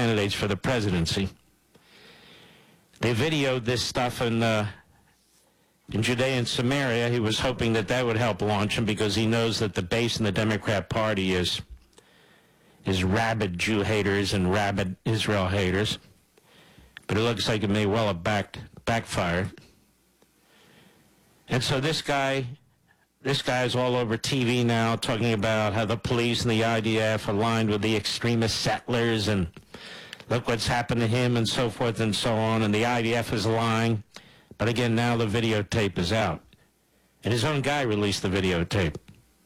candidates for the presidency. They videoed this stuff in Judea and Samaria. He was hoping that that would help launch him because he knows that the base in the Democrat Party is rabid Jew haters and rabid Israel haters. But it looks like it may well have backfired. And so this guy's all over TV now talking about how the police and the IDF aligned with the extremist settlers and look what's happened to him and so forth and so on, and the IDF is lying. But again, now the videotape is out. And his own guy released the videotape.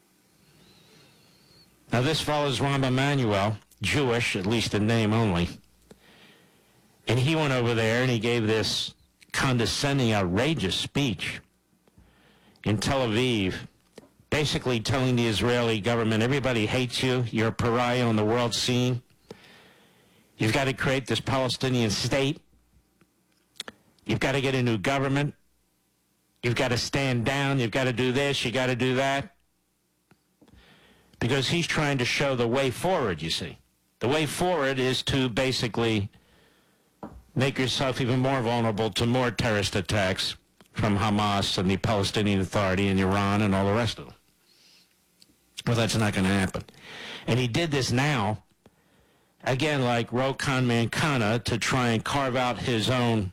Now this follows Rahm Emanuel, Jewish, at least in name only. And he went over there and he gave this condescending, outrageous speech in Tel Aviv, basically telling the Israeli government, everybody hates you, you're a pariah on the world scene. You've got to create this Palestinian state. You've got to get a new government. You've got to stand down. You've got to do this. You got to do that. Because he's trying to show the way forward, you see. The way forward is to basically make yourself even more vulnerable to more terrorist attacks from Hamas and the Palestinian Authority and Iran and all the rest of them. Well, that's not going to happen. And he did this now, again, like Rokan Mankana, to try and carve out his own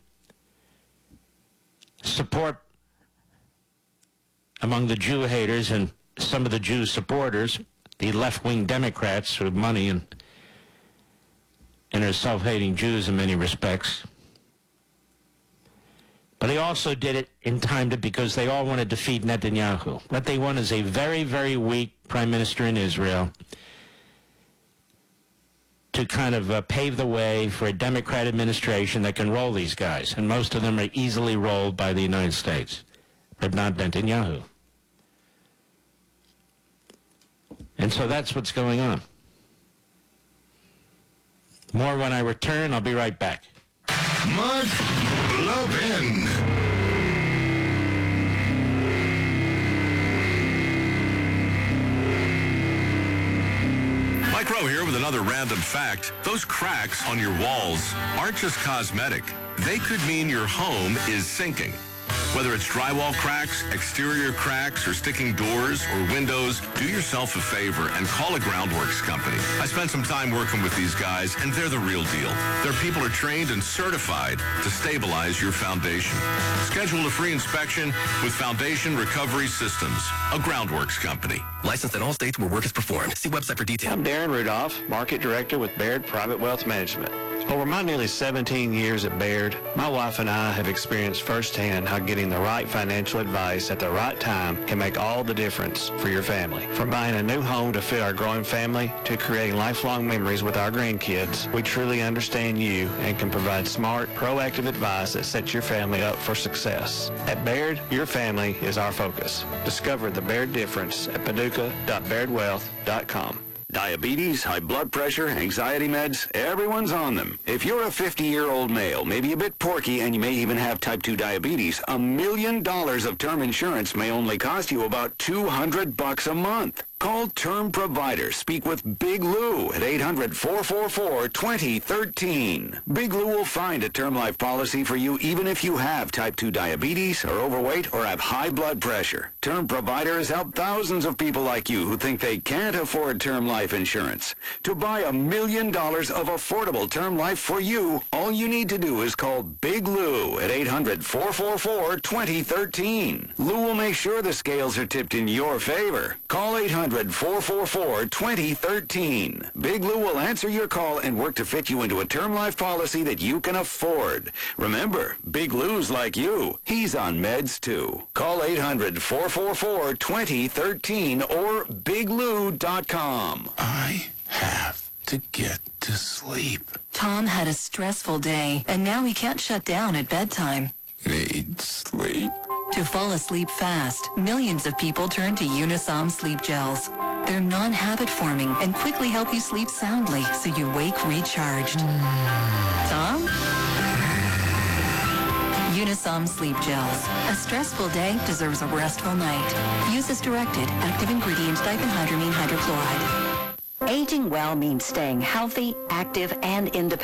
support among the Jew haters and some of the Jew supporters, the left-wing Democrats with money and are self-hating Jews in many respects. But they also did it in time because they all want to defeat Netanyahu. What they want is a very, very weak prime minister in Israel to kind of pave the way for a Democrat administration that can roll these guys. And most of them are easily rolled by the United States, but not Netanyahu. And so that's what's going on. More when I return. I'll be right back. Mark Levin. Mike Rowe here with another random fact. Those cracks on your walls aren't just cosmetic. They could mean your home is sinking. Whether it's drywall cracks, exterior cracks, or sticking doors or windows, do yourself a favor and call a Groundworks company. I spent some time working with these guys, and they're the real deal. Their people are trained and certified to stabilize your foundation. Schedule a free inspection with Foundation Recovery Systems, a Groundworks company. Licensed in all states where work is performed. See website for details. I'm Darren Rudolph, Market Director with Baird Private Wealth Management. Over my nearly 17 years at Baird, my wife and I have experienced firsthand how getting the right financial advice at the right time can make all the difference for your family. From buying a new home to fit our growing family to creating lifelong memories with our grandkids, we truly understand you and can provide smart, proactive advice that sets your family up for success. At Baird, your family is our focus. Discover the Baird difference at paducah.bairdwealth.com. Diabetes, high blood pressure, anxiety meds, everyone's on them. If you're a 50-year-old male, maybe a bit porky, and you may even have type 2 diabetes, $1 million of term insurance may only cost you about $200 a month. Call Term Provider. Speak with Big Lou at 800-444-2013. Big Lou will find a term life policy for you even if you have type 2 diabetes, are overweight, or have high blood pressure. Term Provider has helped thousands of people like you who think they can't afford term life insurance. To buy $1 million of affordable term life for you, all you need to do is call Big Lou at 800-444-2013. Lou will make sure the scales are tipped in your favor. Call 800-444-2013. Big Lou will answer your call and work to fit you into a term life policy that you can afford. Remember, Big Lou's like you. He's on meds too. Call 800-444-2013 or biglou.com. I have to get to sleep. Tom had a stressful day, and now he can't shut down at bedtime. Need sleep. To fall asleep fast, millions of people turn to Unisom sleep gels. They're non-habit forming and quickly help you sleep soundly so you wake recharged. Tom? Unisom sleep gels. A stressful day deserves a restful night. Use as directed. Active ingredient diphenhydramine hydrochloride. Aging well means staying healthy, active, and independent.